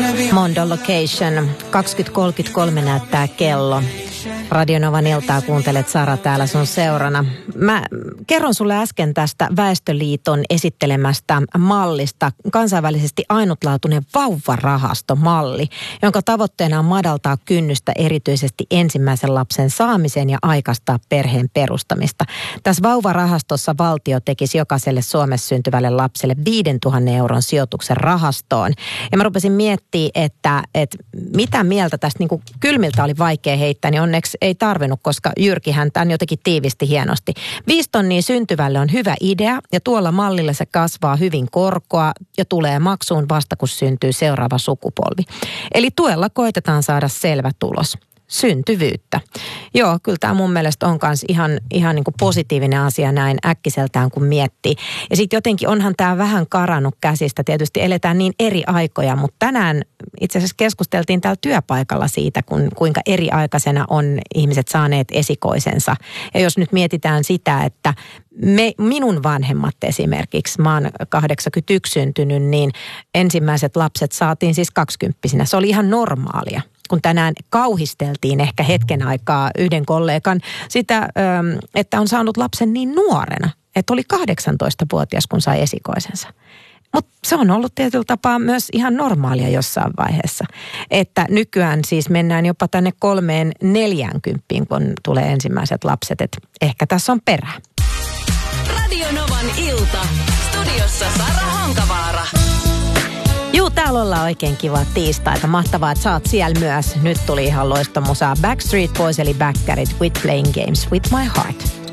Mondo Location. 20.33 näyttää kello. Radionovan iltaa kuuntelet, Sara täällä sun seurana. Mä kerron sulle äsken tästä Väestöliiton esittelemästä mallista, kansainvälisesti ainutlaatuinen vauvarahastomalli, jonka tavoitteena on madaltaa kynnystä erityisesti ensimmäisen lapsen saamiseen ja aikaistaa perheen perustamista. Tässä vauvarahastossa valtio tekisi jokaiselle Suomessa syntyvälle lapselle 5 000 euron sijoituksen rahastoon. Ja mä rupesin miettimään, että mitä mieltä tästä niin kuin kylmiltä oli vaikea heittää, niin onneksi ei tarvinnut, koska Jyrkihän tämän jotenkin tiivisti hienosti. 5 000 syntyvälle on hyvä idea ja tuolla mallilla se kasvaa hyvin korkoa ja tulee maksuun vasta kun syntyy seuraava sukupolvi. Eli tuella koitetaan saada selvä tulos. Syntyvyyttä. Joo, kyllä tämä mun mielestä on myös ihan niin kuin positiivinen asia näin äkkiseltään kun miettii. Ja sitten jotenkin onhan tämä vähän karannut käsistä. Tietysti eletään niin eri aikoja, mutta tänään itse asiassa keskusteltiin täällä työpaikalla siitä, kuinka eri-aikaisena on ihmiset saaneet esikoisensa. Ja jos nyt mietitään sitä, että minun vanhemmat esimerkiksi, mä oon 81 syntynyt, niin ensimmäiset lapset saatiin siis 20-vuotiaana. Se oli ihan normaalia. Kun tänään kauhisteltiin ehkä hetken aikaa yhden kollegan sitä, että on saanut lapsen niin nuorena, että oli 18-vuotias, kun sai esikoisensa. Mutta se on ollut tietyllä tapaa myös ihan normaalia jossain vaiheessa. Että nykyään siis mennään jopa tänne 3-40, kun tulee ensimmäiset lapset. Et ehkä tässä on perää. Radionovan ilta. Studiossa Sara Hankavaara. Juu, täällä ollaan oikein kiva tiistaita. Mahtavaa, että sä oot siellä myös. Nyt tuli ihan loistomusaa. Backstreet Boys eli Bäkkärit with Playing Games with My Heart.